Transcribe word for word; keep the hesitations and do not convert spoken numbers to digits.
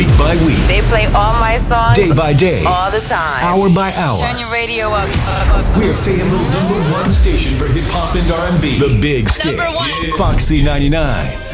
week by week. They play all my songs. Day by day. All the time. Hour by hour. Turn your radio up. up, up. We're Fayetteville's number one station for hip hop and R and B. The Big Stick. Number one. Foxy ninety-nine.